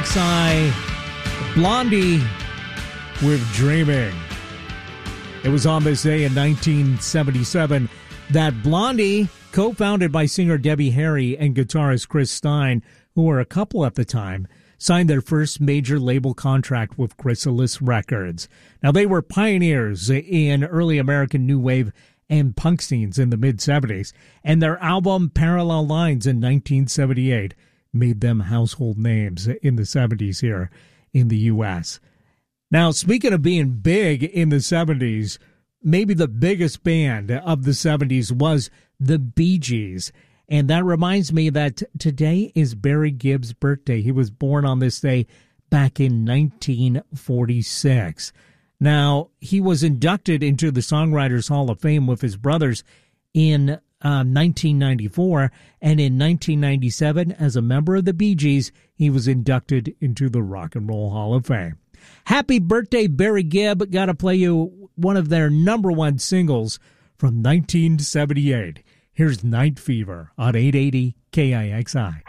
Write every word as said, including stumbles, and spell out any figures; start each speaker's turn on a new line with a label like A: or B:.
A: X I, Blondie with Dreaming. It was on this day in nineteen seventy-seven that Blondie, co-founded by singer Debbie Harry and guitarist Chris Stein, who were a couple at the time, signed their first major label contract with Chrysalis Records. Now, they were pioneers in early American new wave and punk scenes in the mid-seventies, and their album Parallel Lines in nineteen seventy-eight made them household names in the seventies here in the U S. Now, speaking of being big in the seventies, maybe the biggest band of the seventies was the Bee Gees. And that reminds me that today is Barry Gibb's birthday. He was born on this day back in nineteen forty-six. Now, he was inducted into the Songwriters Hall of Fame with his brothers in uh, nineteen ninety-four, and in nineteen ninety-seven, as a member of the Bee Gees, he was inducted into the Rock and Roll Hall of Fame. Happy birthday, Barry Gibb. Got to play you one of their number one singles from nineteen seventy-eight. Here's Night Fever on eight eighty K I X I.